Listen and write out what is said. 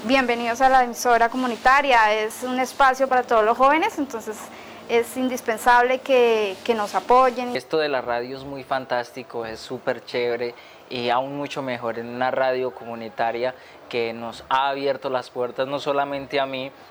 bienvenidos a la emisora comunitaria, es un espacio para todos los jóvenes, entonces es indispensable que nos apoyen. Esto de la radio es muy fantástico, es súper chévere y aún mucho mejor en una radio comunitaria que nos ha abierto las puertas no solamente a mí,